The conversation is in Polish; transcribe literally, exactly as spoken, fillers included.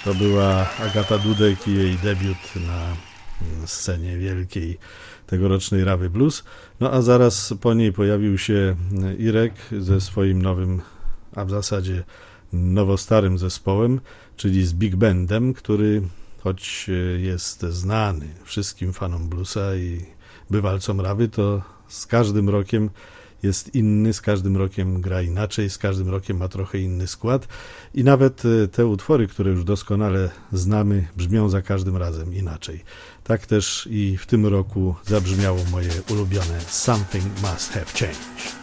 To była Agata Dudek i jej debiut na scenie wielkiej tegorocznej Rawy Blues. No a zaraz po niej pojawił się Irek ze swoim nowym, a w zasadzie nowostarym zespołem, czyli z Big Bandem, który choć jest znany wszystkim fanom bluesa i bywalcom Rawy, to z każdym rokiem jest inny, z każdym rokiem gra inaczej, z każdym rokiem ma trochę inny skład i nawet te utwory, które już doskonale znamy, brzmią za każdym razem inaczej. Tak też i w tym roku zabrzmiało moje ulubione Something Must Have Changed.